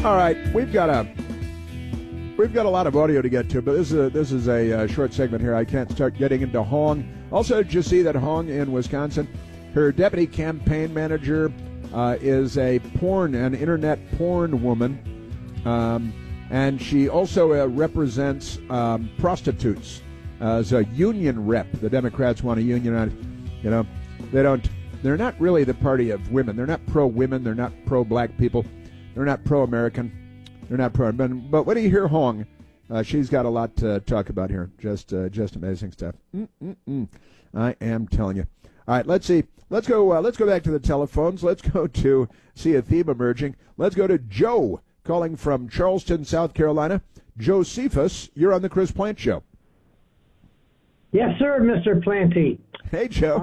All right, we've got a lot of audio to get to, but this is a short segment here. I can't start getting into Hong. Also, did you see that Hong in Wisconsin, her deputy campaign manager is an internet porn woman, and she also represents prostitutes as a union rep. The Democrats want to unionize. You know, they're not really the party of women. They're not pro-women. They're not pro-black people. They're not pro-American. They're not pro-American. But when you hear Hong, she's got a lot to talk about here. Just amazing stuff. I am telling you. All right, let's see. Let's go back to the telephones. Let's go to see a theme emerging. Let's go to Joe calling from Charleston, South Carolina. Josephus, you're on the Chris Plante Show. Yes, sir, Mr. Plante. Hey, Joe.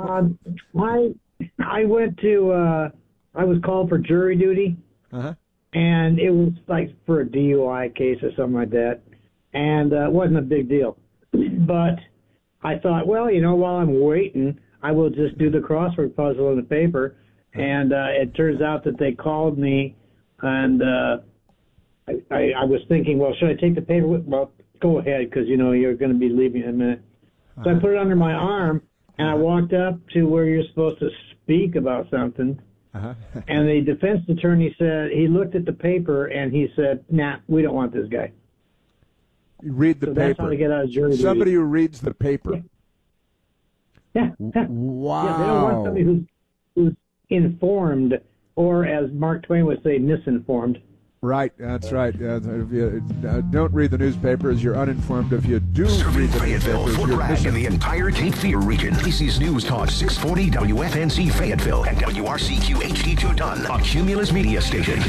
I went to, I was called for jury duty, and it was like for a DUI case or something like that, and it wasn't a big deal. But I thought, well, while I'm waiting, I will just do the crossword puzzle in the paper, and it turns out that they called me, and I was thinking, well, should I take the paper? Well, go ahead, because, you're going to be leaving in a minute. So I put it under my arm, and I walked up to where you're supposed to speak about something. And the defense attorney said, he looked at the paper, and he said, nah, we don't want this guy. You read the paper. That's how to get out of jury duty. Somebody who reads the paper. Yeah. Wow. Yeah, they don't want somebody who's informed, or as Mark Twain would say, misinformed. Right, that's right. If you don't read the newspapers, you're uninformed. If you do read the newspapers, Fort you're Bragg and the entire Cape Fear region. AC's News Talk 640 WFNZ Fayetteville and WRCQ HD2 Dunn, a Cumulus media station.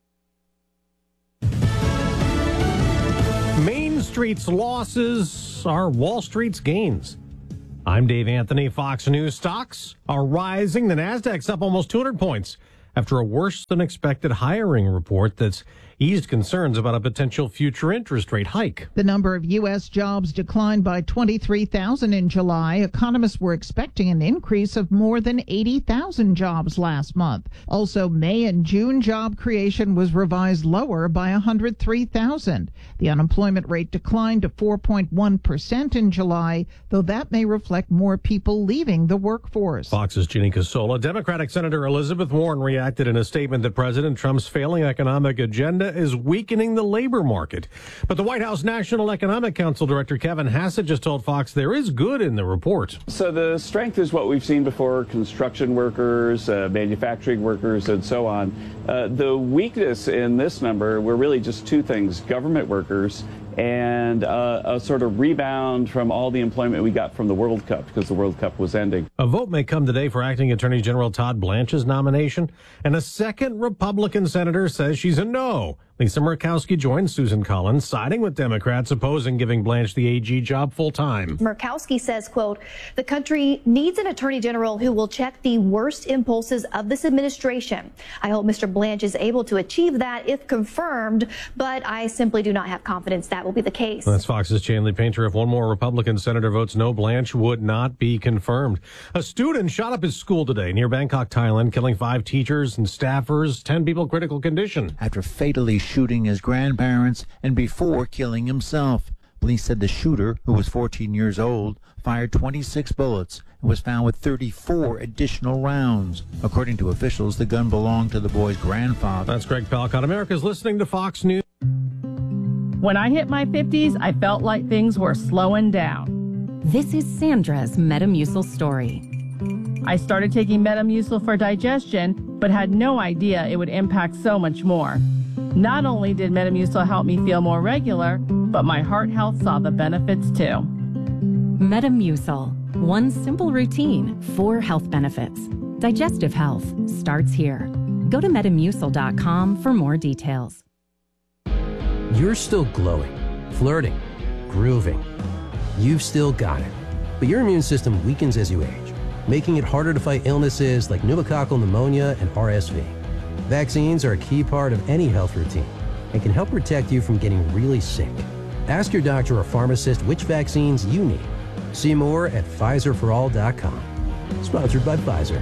Main Street's losses are Wall Street's gains. I'm Dave Anthony. Fox News stocks are rising. The Nasdaq's up almost 200 points after a worse-than-expected hiring report that's eased concerns about a potential future interest rate hike. The number of U.S. jobs declined by 23,000 in July. Economists were expecting an increase of more than 80,000 jobs last month. Also, May and June job creation was revised lower by 103,000. The unemployment rate declined to 4.1% in July, though that may reflect more people leaving the workforce. Fox's Ginny Casola. Democratic Senator Elizabeth Warren reacted in a statement that President Trump's failing economic agenda is weakening the labor market. But the White House National Economic Council Director Kevin Hassett just told Fox there is good in the report. So the strength is what we've seen before: construction workers, manufacturing workers, and so on. The weakness in this number were really just two things: government workers and a sort of rebound from all the employment we got from the World Cup, because the World Cup was ending. A vote may come today for Acting Attorney General Todd Blanche's nomination, and a second Republican senator says she's a no. Lisa Murkowski joins Susan Collins, siding with Democrats opposing giving Blanche the AG job full-time. Murkowski says, quote, the country needs an attorney general who will check the worst impulses of this administration. I hope Mr. Blanche is able to achieve that if confirmed, but I simply do not have confidence that will be the case. That's Fox's Chanley Painter. If one more Republican senator votes no, Blanche would not be confirmed. A student shot up his school today near Bangkok, Thailand, killing 5 teachers and staffers, 10 people critical condition. After fatally shooting his grandparents and before killing himself. Police said the shooter, who was 14 years old, fired 26 bullets and was found with 34 additional rounds. According to officials, the gun belonged to the boy's grandfather. That's Greg Palcott. America's listening to Fox News. When I hit my 50s, I felt like things were slowing down. This is Sandra's Metamucil story. I started taking Metamucil for digestion, but had no idea it would impact so much more. Not only did Metamucil help me feel more regular, but my heart health saw the benefits too. Metamucil. One simple routine, 4 health benefits. Digestive health starts here. Go to Metamucil.com for more details. You're still glowing, flirting, grooving. You've still got it. But your immune system weakens as you age, making it harder to fight illnesses like pneumococcal pneumonia and RSV. Vaccines are a key part of any health routine and can help protect you from getting really sick. Ask your doctor or pharmacist which vaccines you need. See more at PfizerForAll.com. Sponsored by Pfizer.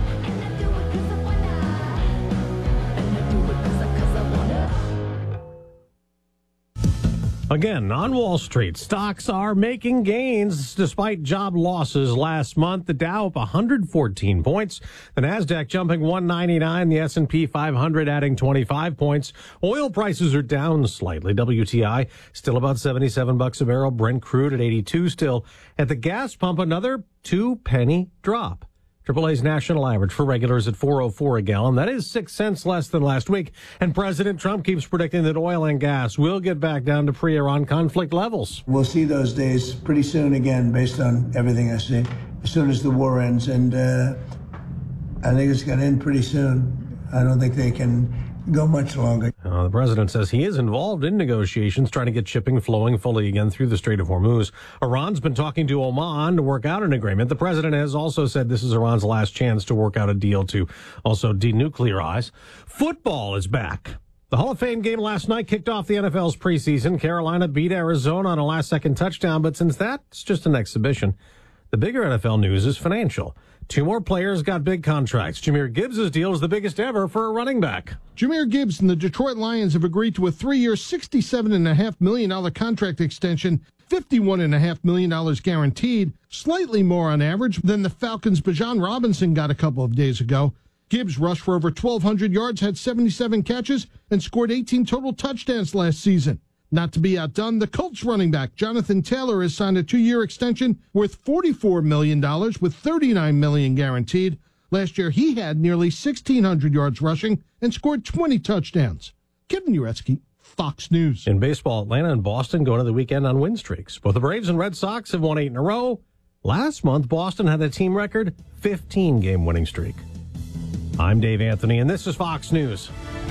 Again, on Wall Street, stocks are making gains despite job losses last month. The Dow up 114 points, the Nasdaq jumping 199, the S&P 500 adding 25 points. Oil prices are down slightly. WTI still about $77 a barrel. Brent crude at 82 still. At the gas pump, another 2-penny drop. AAA's national average for regulars at $4.04 a gallon. That is 6 cents less than last week. And President Trump keeps predicting that oil and gas will get back down to pre-Iran conflict levels. We'll see those days pretty soon again, based on everything I see, as soon as the war ends. And I think it's going to end pretty soon. I don't think they can go much longer. The president says he is involved in negotiations trying to get shipping flowing fully again through the Strait of Hormuz. Iran's been talking to Oman to work out an agreement. The president has also said this is Iran's last chance to work out a deal to also denuclearize. Football is back. The Hall of Fame game last night kicked off the NFL's preseason. Carolina beat Arizona on a last-second touchdown, but since that's just an exhibition, the bigger NFL news is financial. 2 more players got big contracts. Jahmyr Gibbs' deal is the biggest ever for a running back. Jahmyr Gibbs and the Detroit Lions have agreed to a 3-year, $67.5 million contract extension, $51.5 million guaranteed, slightly more on average than the Falcons' Bijan Robinson got a couple of days ago. Gibbs rushed for over 1,200 yards, had 77 catches, and scored 18 total touchdowns last season. Not to be outdone, the Colts running back Jonathan Taylor has signed a 2-year extension worth $44 million with $39 million guaranteed. Last year, he had nearly 1,600 yards rushing and scored 20 touchdowns. Kevin Uretsky, Fox News. In baseball, Atlanta and Boston go into the weekend on win streaks. Both the Braves and Red Sox have won 8 in a row. Last month, Boston had a team record 15-game winning streak. I'm Dave Anthony, and this is Fox News.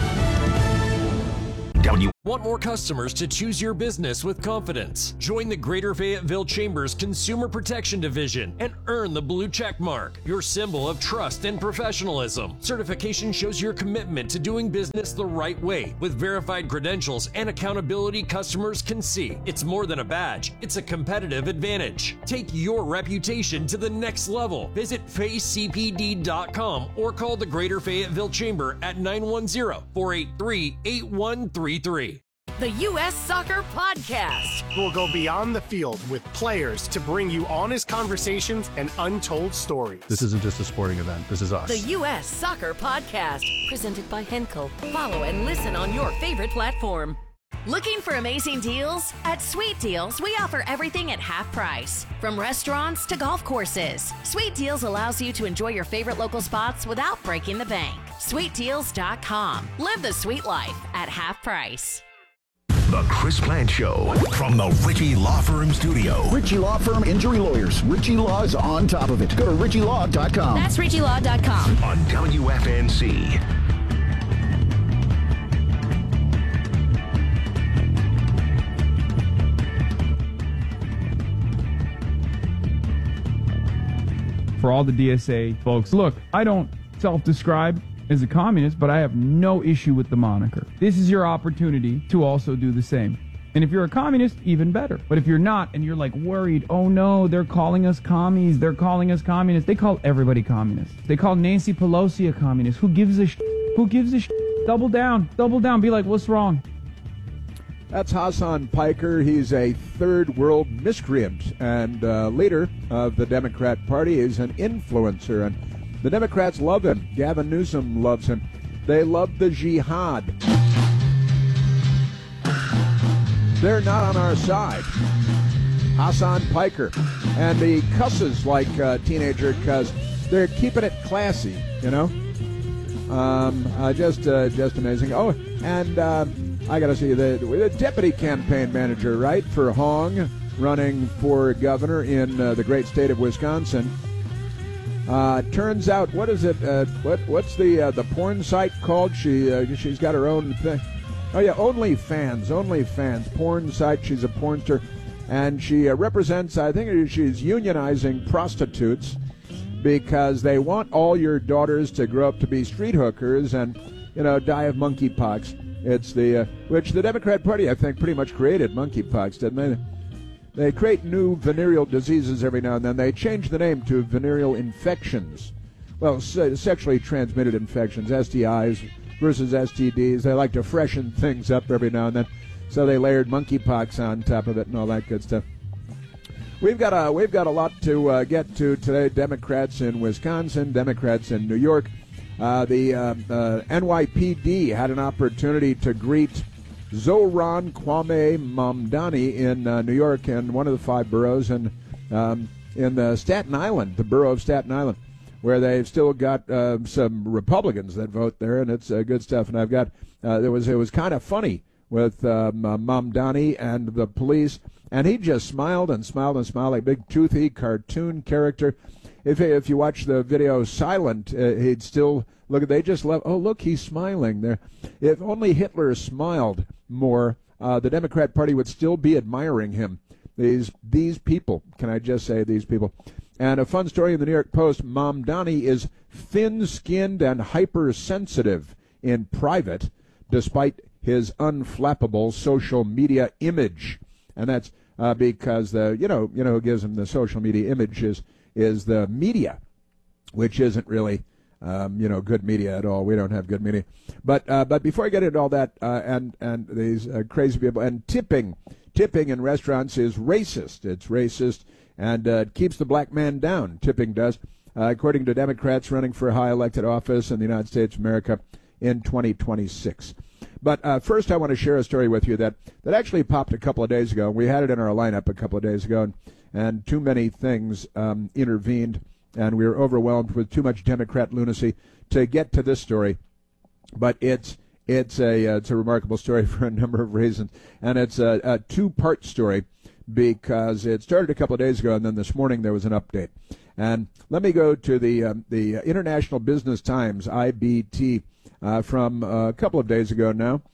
Want more customers to choose your business with confidence? Join the Greater Fayetteville Chamber's Consumer Protection Division and earn the blue check mark, your symbol of trust and professionalism. Certification shows your commitment to doing business the right way with verified credentials and accountability customers can see. It's more than a badge, it's a competitive advantage. Take your reputation to the next level. Visit facecpd.com or call the Greater Fayetteville Chamber at 910-483-8133. The U.S. Soccer Podcast. We'll go beyond the field with players to bring you honest conversations and untold stories. This isn't just a sporting event. This is us. The U.S. Soccer Podcast. Presented by Henkel. Follow and listen on your favorite platform. Looking for amazing deals? At Sweet Deals, we offer everything at half price. From restaurants to golf courses. Sweet Deals allows you to enjoy your favorite local spots without breaking the bank. SweetDeals.com. Live the sweet life at half price. The Chris Plant Show from the Ritchie Law Firm Studio. Ritchie Law Firm Injury Lawyers. Ritchie Law is on top of it. Go to RitchieLaw.com. That's RitchieLaw.com. On WFNC. For all the DSA folks, look, I don't self-describe as a communist, but I have no issue with the moniker. This is your opportunity to also do the same. And if you're a communist, even better. But if you're not, and you're like worried, oh no, they're calling us commies, they're calling us communists. They call everybody communist. They call Nancy Pelosi a communist. Who gives a Who gives a Double down, be like, what's wrong? That's Hassan Piker. He's a third world miscreant and leader of the Democrat Party. He's an influencer, and the Democrats love him. Gavin Newsom loves him. They love the jihad. They're not on our side. Hassan Piker. And he cusses like a teenager because they're keeping it classy, you know? Just amazing. Oh, and I got to see the deputy campaign manager, right, for Hong, running for governor in the great state of Wisconsin. Turns out, what is it? What's the porn site called? She's got her own thing. Oh yeah, OnlyFans porn site. She's a pornster, and she represents. I think she's unionizing prostitutes because they want all your daughters to grow up to be street hookers and die of monkeypox. It's which the Democrat Party, I think, pretty much created monkeypox, didn't they? They create new venereal diseases every now and then. They change the name to venereal infections. Well, sexually transmitted infections, STIs versus STDs. They like to freshen things up every now and then. So they layered monkeypox on top of it and all that good stuff. We've got a lot to get to today. Democrats in Wisconsin, Democrats in New York. The NYPD had an opportunity to greet Zohran Kwame Mamdani in New York and one of the 5 boroughs, and in Staten Island, the borough of Staten Island, where they've still got some Republicans that vote there, and it's good stuff. And I've got it was kind of funny with Mamdani and the police. And he just smiled and smiled and smiled like a big toothy cartoon character. If you watch the video silent, he'd still look. They just love. Oh, look, he's smiling there. If only Hitler smiled more, the Democrat Party would still be admiring him. These people. Can I just say these people? And a fun story in the New York Post: Mamdani is thin-skinned and hypersensitive in private, despite his unflappable social media image, and that's. Because the who gives him the social media image is the media, which isn't really good media at all. We don't have good media. But before I get into all that and these crazy people and tipping in restaurants is racist. It's racist and it keeps the black man down. Tipping does, according to Democrats running for high elected office in the United States of America in 2026. But first, I want to share a story with you that actually popped a couple of days ago. We had it in our lineup a couple of days ago, and too many things intervened, and we were overwhelmed with too much Democrat lunacy to get to this story. But it's a remarkable story for a number of reasons, and it's a two-part story because it started a couple of days ago, and then this morning there was an update. And let me go to the International Business Times, IBT. From a couple of days ago now.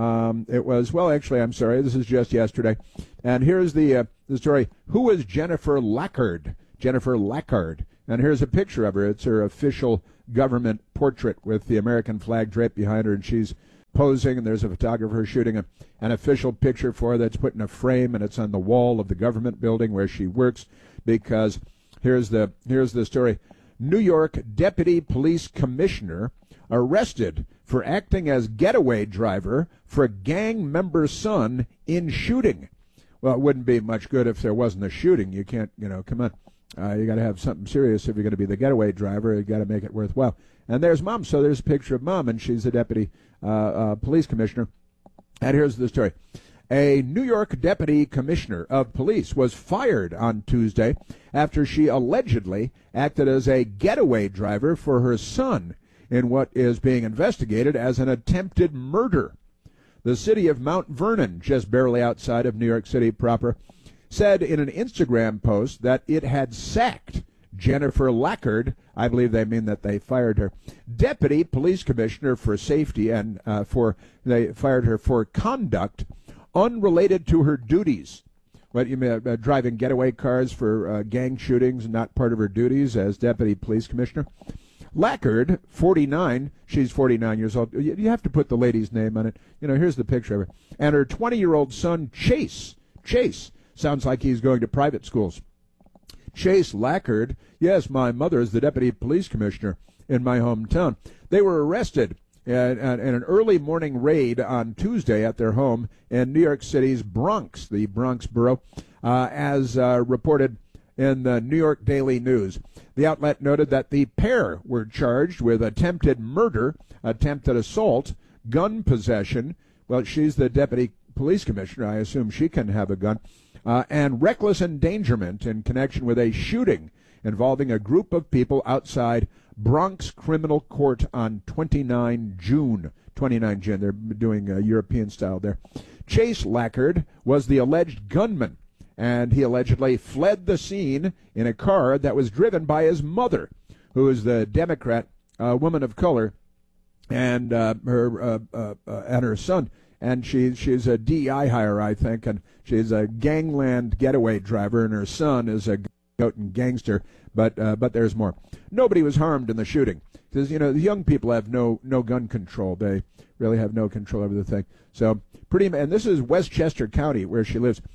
It was, well, actually, I'm sorry, this is just yesterday. And here's the story. Who is Jennifer Lackard? Jennifer Lackard. And here's a picture of her. It's her official government portrait with the American flag draped behind her, and she's posing, and there's a photographer shooting an official picture for her that's put in a frame, and it's on the wall of the government building where she works, because here's the story. New York Deputy Police Commissioner arrested for acting as getaway driver for gang member son in shooting. Well, it wouldn't be much good if there wasn't a shooting. You can't, come on. You got to have something serious if you're going to be the getaway driver. You got to make it worthwhile. And there's Mom. So there's a picture of Mom, and she's the deputy police commissioner. And here's the story. A New York deputy commissioner of police was fired on Tuesday after she allegedly acted as a getaway driver for her son in what is being investigated as an attempted murder. The city of Mount Vernon, just barely outside of New York City proper, said in an Instagram post that it had sacked Jennifer Lackard. I believe they mean that they fired her. Deputy Police Commissioner for Safety, and they fired her for conduct unrelated to her duties. What you mean, driving getaway cars for gang shootings, not part of her duties as Deputy Police Commissioner? Lackard, 49, she's 49 years old. You have to put the lady's name on it. Here's the picture of her. And her 20-year-old son, Chase, sounds like he's going to private schools. Chase Lackard, yes, my mother is the Deputy Police Commissioner in my hometown. They were arrested in an early morning raid on Tuesday at their home in New York City's Bronx, the Bronx borough, as reported in the New York Daily News. The outlet noted that the pair were charged with attempted murder, attempted assault, gun possession. Well, she's the deputy police commissioner. I assume she can have a gun. And reckless endangerment in connection with a shooting involving a group of people outside Bronx Criminal Court on 29 June. They're doing European style there. Chase Lackard was the alleged gunman, and he allegedly fled the scene in a car that was driven by his mother, who is the Democrat woman of color, and her son. And she's a DEI hire, I think, and she's a gangland getaway driver, and her son is a goat and gangster. But there's more. Nobody was harmed in the shooting because the young people have no gun control. They really have no control over the thing. So and this is Westchester County where she lives.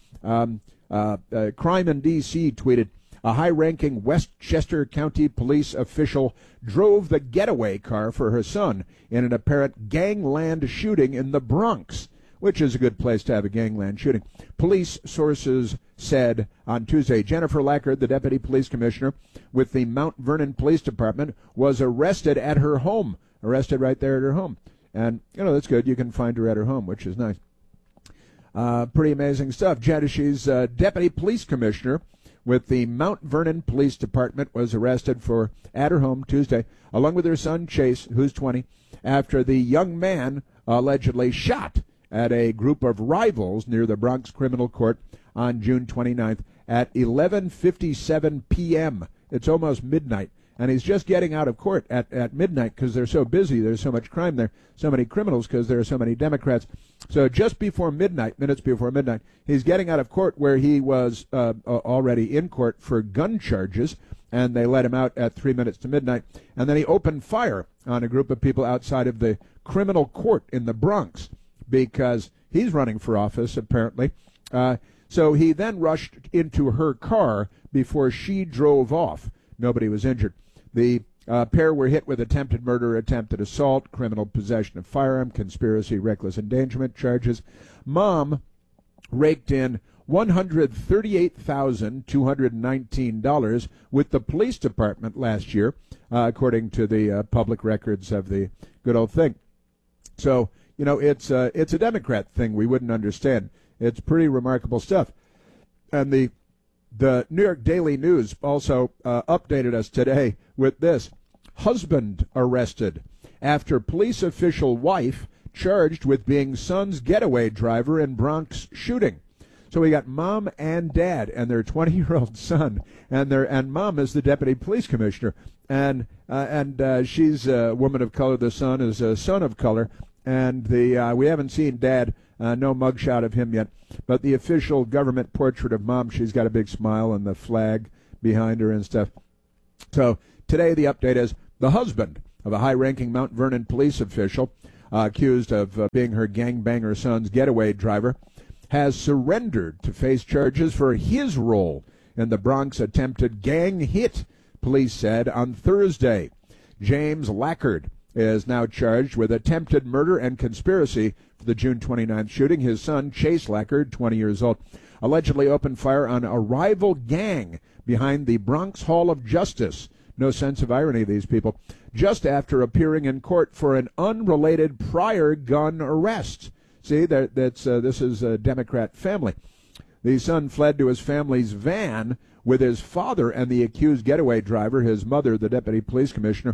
Crime in D.C. tweeted, a high-ranking Westchester County police official drove the getaway car for her son in an apparent gangland shooting in the Bronx. which is a good place to have a gangland shooting. Police sources said on Tuesday Jennifer Lackard, the deputy police commissioner with the Mount Vernon Police Department, was arrested at her home. Arrested right there at her home. And, that's good. You can find her at her home, which is nice. Pretty amazing stuff. She's deputy police commissioner with the Mount Vernon Police Department, was arrested at her home Tuesday, along with her son Chase, who's 20, after the young man allegedly shot at a group of rivals near the Bronx Criminal Court on June 29th at 11:57 p.m. It's almost midnight, and he's just getting out of court at midnight because they're so busy. There's so much crime there, so many criminals because there are so many Democrats. So just before midnight, minutes before midnight, he's getting out of court where he was already in court for gun charges, and they let him out at 3 minutes to midnight. And then he opened fire on a group of people outside of the criminal court in the Bronx because he's running for office, apparently. So he then rushed into her car before she drove off. Nobody was injured. The pair were hit with attempted murder, attempted assault, criminal possession of firearm, conspiracy, reckless endangerment charges. Mom raked in $138,219 with the police department last year, according to the public records of the good old thing. So, it's a Democrat thing we wouldn't understand. It's pretty remarkable stuff. And the New York Daily News also updated us today with this. Husband arrested after police official wife charged with being son's getaway driver in Bronx shooting. So we got mom and dad and their 20-year-old son, and mom is the deputy police commissioner, and she's a woman of color. The son is a son of color, and we haven't seen dad. No mugshot of him yet, but the official government portrait of mom, she's got a big smile and the flag behind her and stuff. So today the update is the husband of a high-ranking Mount Vernon police official accused of being her gangbanger son's getaway driver has surrendered to face charges for his role in the Bronx attempted gang hit, police said on Thursday. James Lackard is now charged with attempted murder and conspiracy for the June 29th shooting. His son, Chase Lackard, 20 years old, allegedly opened fire on a rival gang behind the Bronx Hall of Justice. No sense of irony, these people. Just after appearing in court for an unrelated prior gun arrest. See, this is a Democrat family. The son fled to his family's van with his father and the accused getaway driver, his mother, the deputy police commissioner,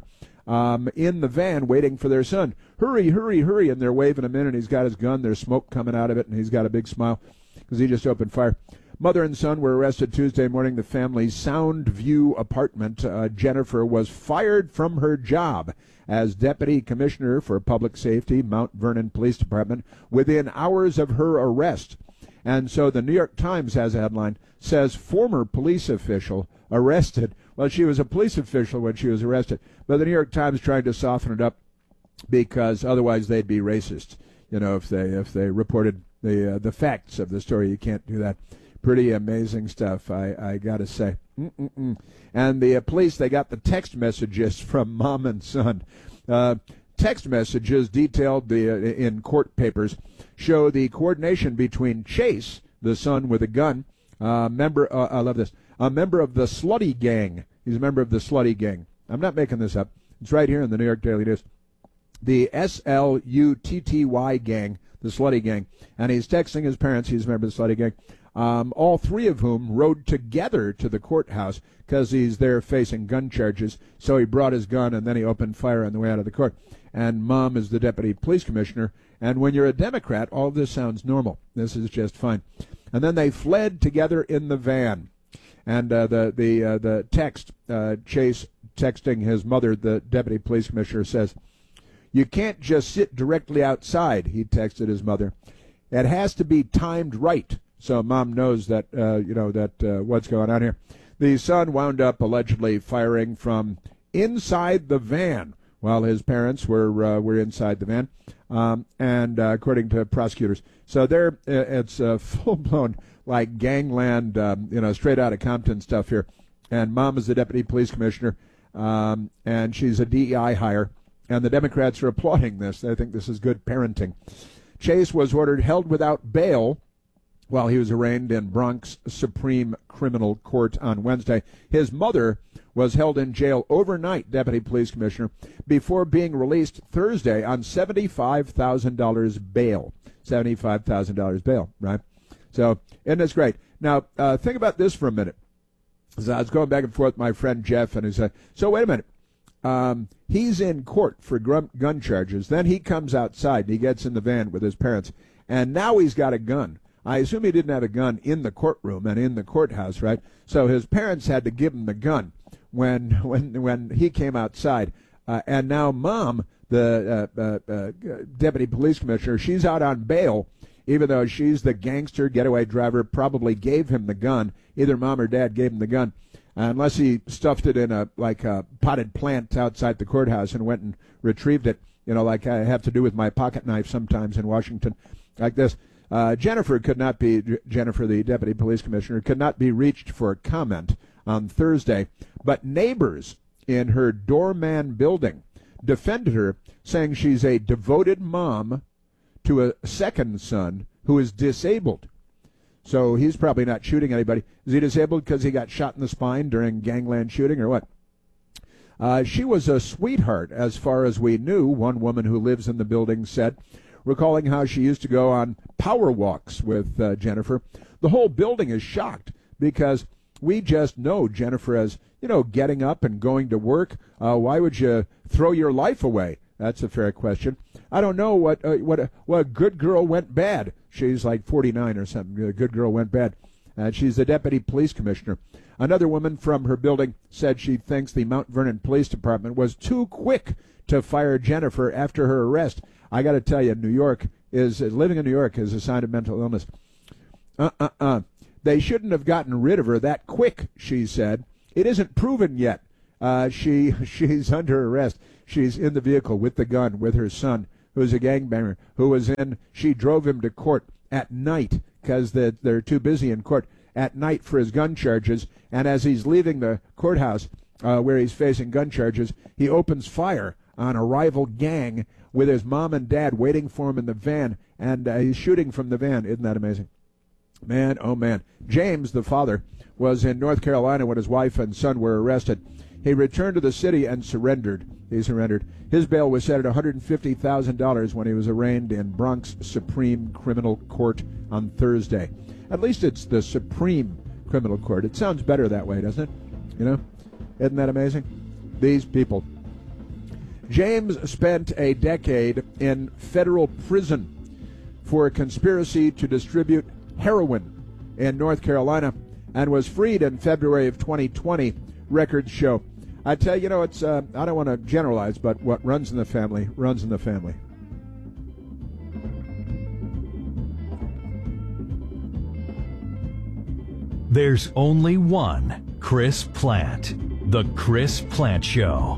in the van waiting for their son. Hurry, hurry, hurry, and they're waving him in, and he's got his gun. There's smoke coming out of it, and he's got a big smile because he just opened fire. Mother and son were arrested Tuesday morning. The family's Soundview apartment. Jennifer was fired from her job as Deputy Commissioner for Public Safety, Mount Vernon Police Department, within hours of her arrest. And so the New York Times has a headline, says former police official arrested. Well, she was a police official when she was arrested, but the New York Times tried to soften it up because otherwise they'd be racist. If they reported the facts of the story. You can't do that. Pretty amazing stuff, I got to say. And the police, they got the text messages from mom and son. Text messages detailed in court papers show the coordination between Chase, the son with a gun, I love this, a member of the Slutty Gang. He's a member of the Slutty Gang. I'm not making this up. It's right here in the New York Daily News. The SLUTTY gang, the Slutty Gang. And he's texting his parents. He's a member of the Slutty Gang. All three of whom rode together to the courthouse because he's there facing gun charges. So he brought his gun and then he opened fire on the way out of the court. And mom is the deputy police commissioner. And when you're a Democrat, all of this sounds normal. This is just fine. And then they fled together in the van. And the text, Chase texting his mother, the deputy police commissioner, says, "You can't just sit directly outside," he texted his mother. "It has to be timed right." So mom knows that, what's going on here. The son wound up allegedly firing from inside the van while his parents were inside the van, and according to prosecutors. So it's full-blown, like, gangland, straight out of Compton stuff here. And mom is the deputy police commissioner, and she's a DEI hire. And the Democrats are applauding this. They think this is good parenting. Chase was ordered held without bail while he was arraigned in Bronx Supreme Criminal Court on Wednesday. His mother was held in jail overnight, Deputy Police Commissioner, before being released Thursday on $75,000 bail. $75,000 bail, right? So, isn't this great? Now, think about this for a minute. So I was going back and forth with my friend Jeff, and he said, so wait a minute. He's in court for gun charges. Then he comes outside, and he gets in the van with his parents, and now he's got a gun. I assume he didn't have a gun in the courtroom and in the courthouse, right? So his parents had to give him the gun when he came outside. And now Mom, the Deputy Police Commissioner, she's out on bail, even though she's the gangster getaway driver, probably gave him the gun. Either Mom or Dad gave him the gun, unless he stuffed it in a potted plant outside the courthouse and went and retrieved it, like I have to do with my pocket knife sometimes in Washington, like this. Jennifer, the Deputy Police Commissioner, could not be reached for comment on Thursday, but neighbors in her doorman building defended her, saying she's a devoted mom to a second son who is disabled. So he's probably not shooting anybody. Is he disabled because he got shot in the spine during gangland shooting or what? She was a sweetheart, as far as we knew, one woman who lives in the building said, recalling how she used to go on power walks with Jennifer. The whole building is shocked because we just know Jennifer as, getting up and going to work. Why would you throw your life away? That's a fair question. I don't know what good girl went bad. She's like 49 or something. A good girl went bad. She's the Deputy Police Commissioner. Another woman from her building said she thinks the Mount Vernon Police Department was too quick to fire Jennifer after her arrest. I got to tell you, living in New York is a sign of mental illness. They shouldn't have gotten rid of her that quick, she said. It isn't proven yet. She's under arrest. She's in the vehicle with the gun with her son, who's a gangbanger, she drove him to court at night because they're too busy in court at night for his gun charges. And as he's leaving the courthouse where he's facing gun charges, he opens fire on a rival gang with his mom and dad waiting for him in the van, and he's shooting from the van. Isn't that amazing? Man, oh man. James, the father, was in North Carolina when his wife and son were arrested. He returned to the city and surrendered. He surrendered. His bail was set at $150,000 when he was arraigned in Bronx Supreme Criminal Court on Thursday. At least it's the Supreme Criminal Court. It sounds better that way, doesn't it? Isn't that amazing? These people. James spent a decade in federal prison for a conspiracy to distribute heroin in North Carolina and was freed in February of 2020, records show. I tell you, it's I don't want to generalize, but what runs in the family runs in the family. There's only one Chris Plante, The Chris Plante Show.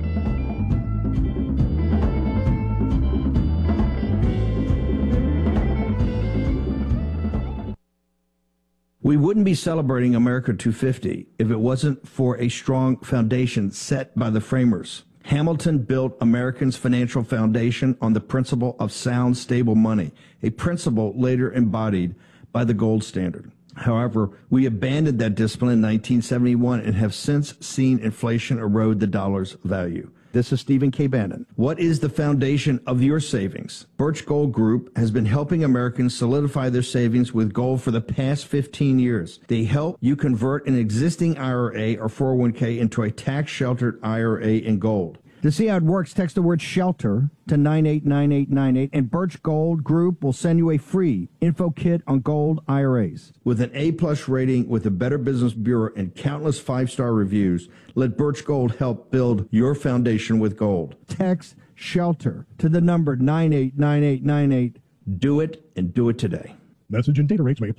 We wouldn't be celebrating America 250 if it wasn't for a strong foundation set by the framers. Hamilton built Americans' financial foundation on the principle of sound, stable money, a principle later embodied by the gold standard. However, we abandoned that discipline in 1971 and have since seen inflation erode the dollar's value. This is Stephen K. Bannon. What is the foundation of your savings? Birch Gold Group has been helping Americans solidify their savings with gold for the past 15 years. They help you convert an existing IRA or 401k into a tax-sheltered IRA in gold. To see how it works, text the word SHELTER to 989898, and Birch Gold Group will send you a free info kit on gold IRAs. With an A-plus rating with the Better Business Bureau and countless 5-star reviews, let Birch Gold help build your foundation with gold. Text SHELTER to the number 989898. Do it, and do it today. Message and data rates may apply.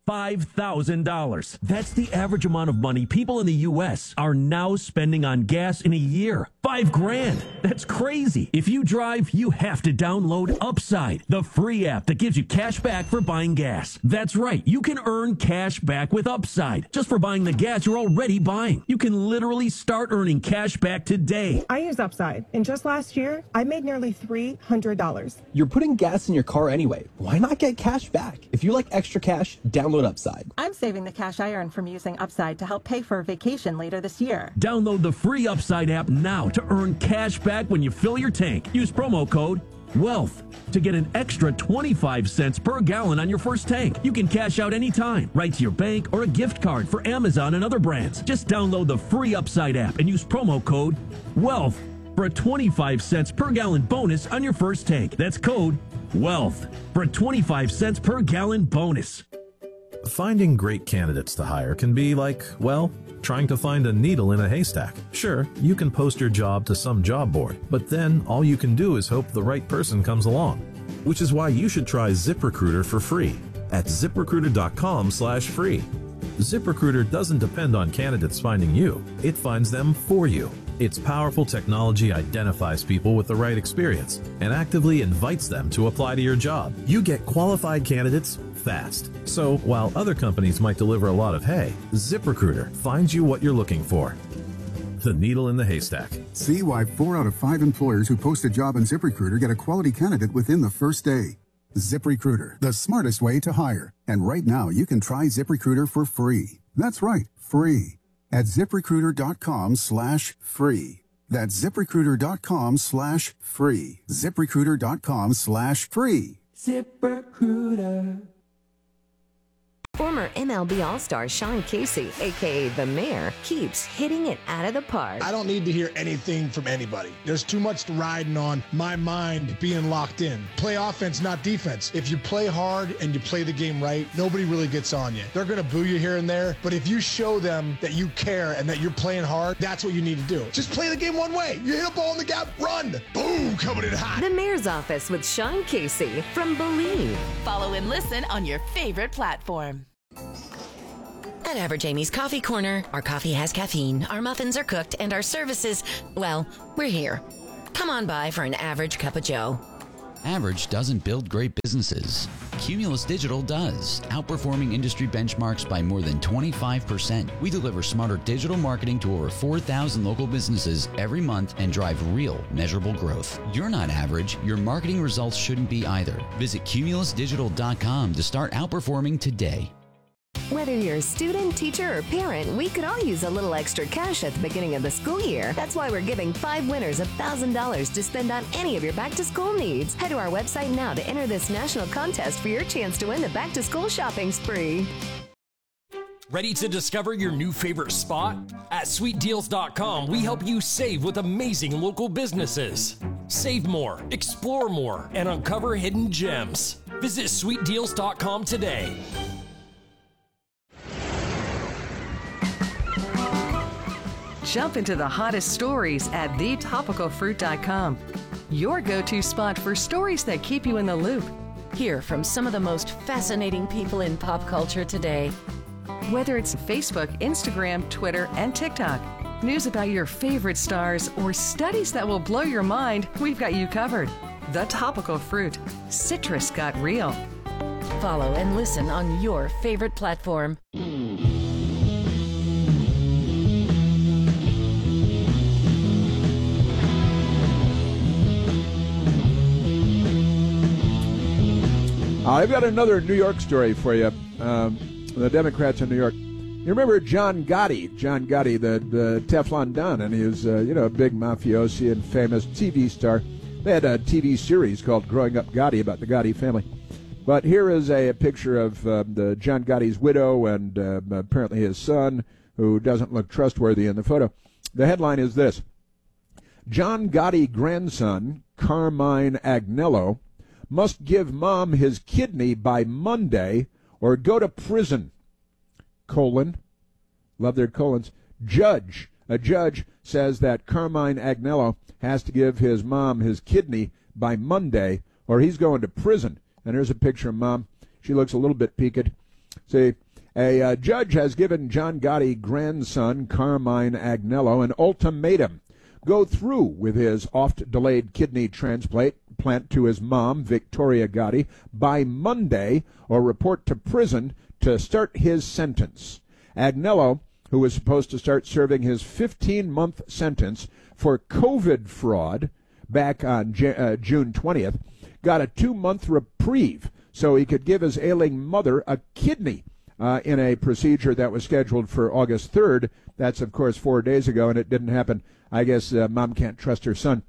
$5,000. That's the average amount of money people in the U.S. are now spending on gas in a year. $5,000. That's crazy. If you drive, you have to download Upside, the free app that gives you cash back for buying gas. That's right. You can earn cash back with Upside just for buying the gas you're already buying. You can literally start earning cash back today. I use Upside, and just last year, I made nearly $300. You're putting gas in your car anyway. Why not get cash back? If you like extra cash, download Upside. I'm saving the cash I earn from using Upside to help pay for a vacation later this year. Download the free Upside app now to earn cash back when you fill your tank. Use promo code WEALTH to get an extra 25 cents per gallon on your first tank. You can cash out anytime, right to your bank or a gift card for Amazon and other brands. Just download the free Upside app and use promo code WEALTH for a 25 cents per gallon bonus on your first tank. That's code WEALTH for a 25 cents per gallon bonus. Finding great candidates to hire can be like, well, trying to find a needle in a haystack. Sure, you can post your job to some job board, but then all you can do is hope the right person comes along. Which is why you should try ZipRecruiter for free at ZipRecruiter.com/free. ZipRecruiter doesn't depend on candidates finding you. It finds them for you. Its powerful technology identifies people with the right experience and actively invites them to apply to your job. You get qualified candidates fast. So while other companies might deliver a lot of hay, ZipRecruiter finds you what you're looking for. The needle in the haystack. See why 4 out of 5 employers who post a job on ZipRecruiter get a quality candidate within the first day. ZipRecruiter, the smartest way to hire. And right now you can try ZipRecruiter for free. That's right, free. At ZipRecruiter.com/free. That's ZipRecruiter.com/free. ZipRecruiter.com/free. ZipRecruiter. Former MLB All-Star Sean Casey, a.k.a. The Mayor, keeps hitting it out of the park. I don't need to hear anything from anybody. There's too much riding on my mind being locked in. Play offense, not defense. If you play hard and you play the game right, nobody really gets on you. They're going to boo you here and there, but if you show them that you care and that you're playing hard, that's what you need to do. Just play the game one way. You hit a ball in the gap, run. Boom, coming in hot. The Mayor's Office with Sean Casey from Believe. Follow and listen on your favorite platform. At Average Amy's Coffee Corner, our coffee has caffeine, our muffins are cooked, and our services, well, we're here. Come on by for an average cup of joe. Average doesn't build great businesses. Cumulus Digital does, outperforming industry benchmarks by more than 25%. We deliver smarter digital marketing to over 4,000 local businesses every month and drive real, measurable growth. You're not average. Your marketing results shouldn't be either. Visit cumulusdigital.com to start outperforming today. Whether you're a student, teacher, or parent, we could all use a little extra cash at the beginning of the school year. That's why we're giving 5 winners $1,000 to spend on any of your back-to-school needs. Head to our website now to enter this national contest for your chance to win the back-to-school shopping spree. Ready to discover your new favorite spot? At SweetDeals.com, we help you save with amazing local businesses. Save more, explore more, and uncover hidden gems. Visit SweetDeals.com today. Jump into the hottest stories at thetopicalfruit.com. Your go-to spot for stories that keep you in the loop. Hear from some of the most fascinating people in pop culture today. Whether it's Facebook, Instagram, Twitter, and TikTok, news about your favorite stars, or studies that will blow your mind, we've got you covered. The Topical Fruit. Citrus got real. Follow and listen on your favorite platform. I've got another New York story for you. The Democrats in New York. You remember John Gotti? John Gotti, the Teflon Don, and he was, a big mafiosi and famous TV star. They had a TV series called Growing Up Gotti about the Gotti family. But here is a picture of the John Gotti's widow and apparently his son, who doesn't look trustworthy in the photo. The headline is this: John Gotti grandson, Carmine Agnello, must give mom his kidney by Monday or go to prison. Colon. Love their colons. A judge says that Carmine Agnello has to give his mom his kidney by Monday or he's going to prison. And here's a picture of mom. She looks a little bit peaked. See, a judge has given John Gotti grandson Carmine Agnello an ultimatum. Go through with his oft-delayed kidney transplant to his mom, Victoria Gotti, by Monday, or report to prison to start his sentence. Agnello, who was supposed to start serving his 15-month sentence for COVID fraud back on June 20th, got a 2-month reprieve so he could give his ailing mother a kidney in a procedure that was scheduled for August 3rd. That's, of course, 4 days ago, and it didn't happen. I guess mom can't trust her son.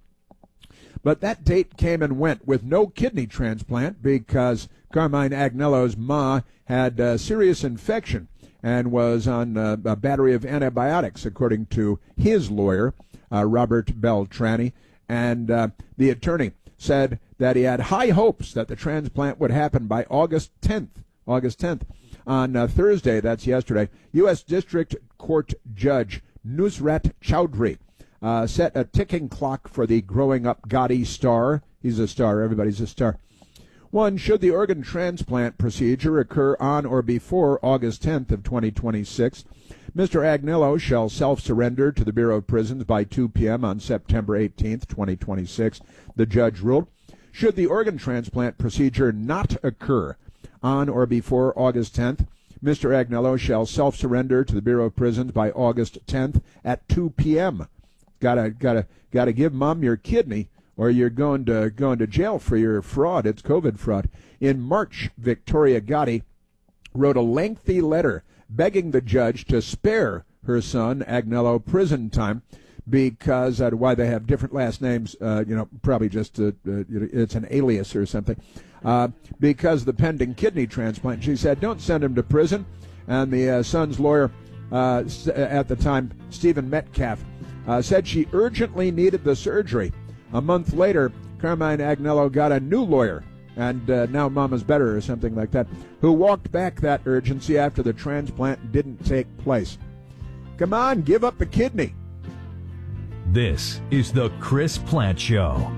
But that date came and went with no kidney transplant because Carmine Agnello's ma had a serious infection and was on a battery of antibiotics, according to his lawyer, Robert Beltrani. And the attorney said that he had high hopes that the transplant would happen by August 10th. On Thursday, that's yesterday, U.S. District Court Judge Nusrat Chowdhury set a ticking clock for the growing up Gotti star. He's a star. Everybody's a star. One, should the organ transplant procedure occur on or before August 10th of 2026, Mr. Agnello shall self-surrender to the Bureau of Prisons by 2 p.m. on September 18th, 2026, the judge ruled. Should the organ transplant procedure not occur on or before August 10th, Mr. Agnello shall self-surrender to the Bureau of Prisons by August 10th at 2 p.m. Gotta give mom your kidney, or you're going to jail for your fraud. It's COVID fraud. In March, Victoria Gotti wrote a lengthy letter begging the judge to spare her son Agnello prison time because why they have different last names, probably just it's an alias or something. Because the pending kidney transplant, she said, don't send him to prison. And the son's lawyer at the time, Stephen Metcalf, said she urgently needed the surgery. A month later, Carmine Agnello got a new lawyer, and now mama's better or something like that, who walked back that urgency after the transplant didn't take place. Come on, give up the kidney. This is the Chris Plant Show.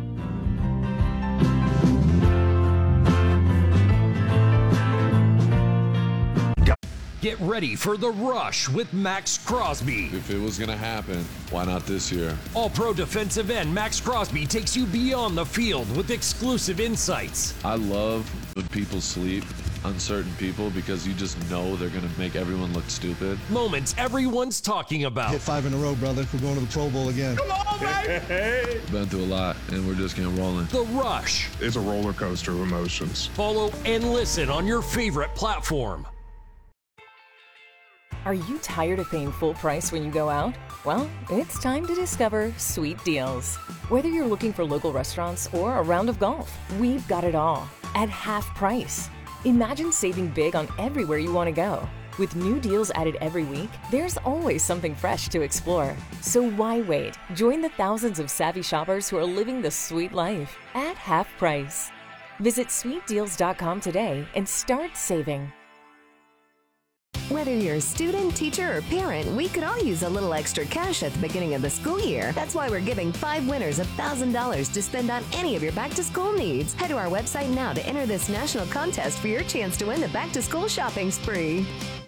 Get ready for The Rush with Max Crosby. If it was going to happen, why not this year? All-pro defensive end Max Crosby takes you beyond the field with exclusive insights. I love when people sleep on certain people because you just know they're going to make everyone look stupid. Moments everyone's talking about. Hit 5 in a row, brother. We're going to the Pro Bowl again. Come on, baby! Been through a lot, and we're just getting rolling. The Rush. It's a roller coaster of emotions. Follow and listen on your favorite platform. Are you tired of paying full price when you go out? Well, it's time to discover Sweet Deals. Whether you're looking for local restaurants or a round of golf, we've got it all at half price. Imagine saving big on everywhere you want to go. With new deals added every week, there's always something fresh to explore. So why wait? Join the thousands of savvy shoppers who are living the sweet life at half price. Visit sweetdeals.com today and start saving. Whether you're a student, teacher, or parent, we could all use a little extra cash at the beginning of the school year. That's why we're giving 5 winners $1,000 to spend on any of your back-to-school needs. Head to our website now to enter this national contest for your chance to win the back-to-school shopping spree.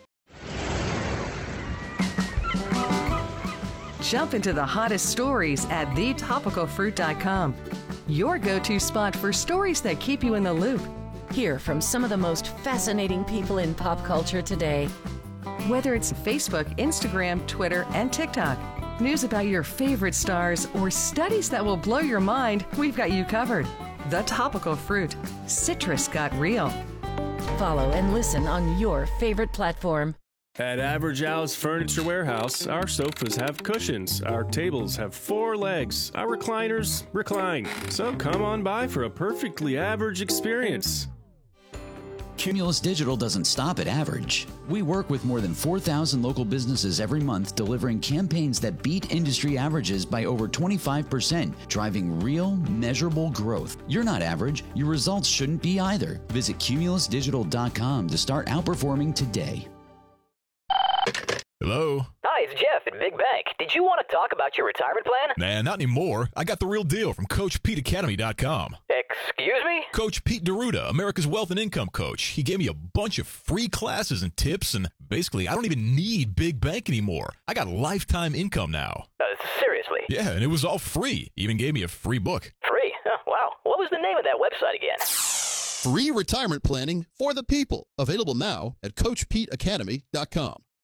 Jump into the hottest stories at thetopicalfruit.com. Your go-to spot for stories that keep you in the loop. Hear from some of the most fascinating people in pop culture today. Whether it's Facebook, Instagram, Twitter, and TikTok, news about your favorite stars, or studies that will blow your mind, we've got you covered. The Topical Fruit. Citrus got real. Follow and listen on your favorite platform. At Average Al's Furniture Warehouse, our sofas have cushions, our tables have 4 legs, our recliners recline. So come on by for a perfectly average experience. Cumulus Digital doesn't stop at average. We work with more than 4,000 local businesses every month, delivering campaigns that beat industry averages by over 25%, driving real, measurable growth. You're not average. Your results shouldn't be either. Visit cumulusdigital.com to start outperforming today. Hello? Hi, it's Jeff at Big Bank. Did you want to talk about your retirement plan? Nah, not anymore. I got the real deal from CoachPeteAcademy.com. At Excuse me? Coach Pete D'Arruda, America's Wealth and Income Coach. He gave me a bunch of free classes and tips, and basically, I don't even need Big Bank anymore. I got lifetime income now. Seriously? Yeah, and it was all free. He even gave me a free book. Free? Oh, wow. What was the name of that website again? Free retirement planning for the people. Available now at CoachPeteAcademy.com.